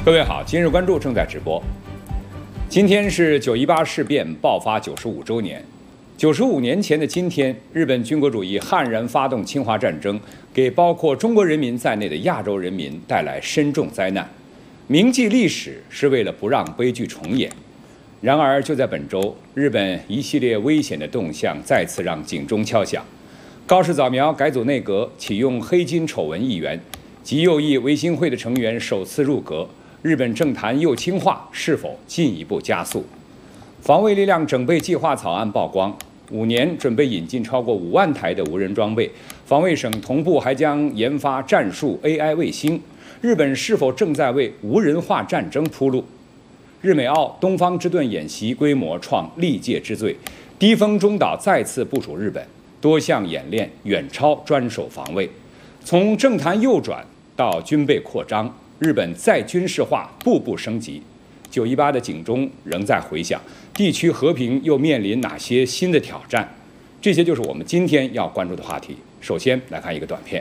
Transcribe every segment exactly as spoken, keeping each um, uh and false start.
各位好，今日关注正在直播。今天是九一八事变爆发九十五周年。九十五年前的今天，日本军国主义悍然发动侵华战争，给包括中国人民在内的亚洲人民带来深重灾难。铭记历史是为了不让悲剧重演。然而，就在本周，日本一系列危险的动向再次让警钟敲响。高市早苗改组内阁，启用黑金丑闻议员，极右翼维新会的成员首次入阁。日本政坛右倾化是否进一步加速？防卫力量整备计划草案曝光，五年准备引进超过五万台的无人装备。防卫省同步还将研发战术 A I 卫星。日本是否正在为无人化战争铺路？日美澳东方之盾演习规模创历届之最，低风中岛再次部署日本，多项演练远超专守防卫。从政坛右转到军备扩张，日本再军事化步步升级。九一八的警钟仍在回响，地区和平又面临哪些新的挑战？这些就是我们今天要关注的话题。首先来看一个短片。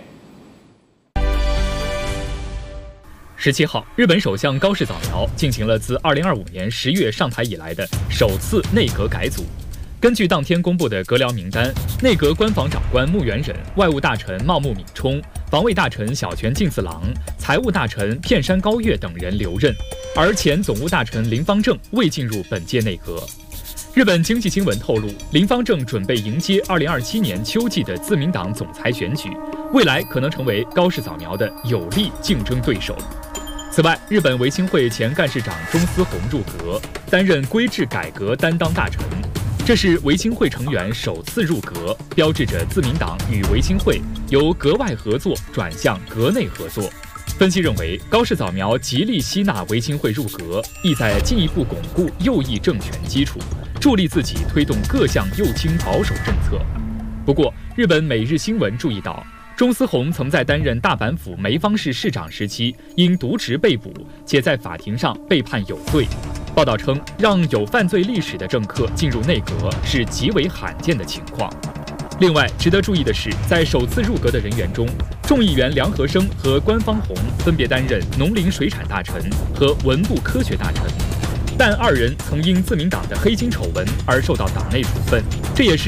十七号，日本首相高市早苗进行了自二零二五年十月上台以来的首次内阁改组。根据当天公布的阁僚名单，内阁官房长官木原忍、外务大臣茂木敏充、防卫大臣小泉进次郎、财务大臣片山高月等人留任，而前总务大臣林芳正未进入本届内阁。日本经济新闻透露，林芳正准备迎接二零二七年秋季的自民党总裁选举，未来可能成为高市早苗的有力竞争对手。此外，日本维新会前干事长中司宏入阁，担任规制改革担当大臣。这是维新会成员首次入阁，标志着自民党与维新会由阁外合作转向阁内合作。分析认为，高市早苗极力吸纳维新会入阁，意在进一步巩固右翼政权基础，助力自己推动各项右倾保守政策。不过，日本每日新闻注意到，中司宏曾在担任大阪府梅方市市长时期因渎职被捕，且在法庭上被判有罪。报道称，让有犯罪历史的政客进入内阁是极为罕见的情况。另外，值得注意的是，在首次入阁的人员中，众议员梁和生和官方宏分别担任农林水产大臣和文部科学大臣，但二人曾因自民党的黑金丑闻而受到党内处分，这也是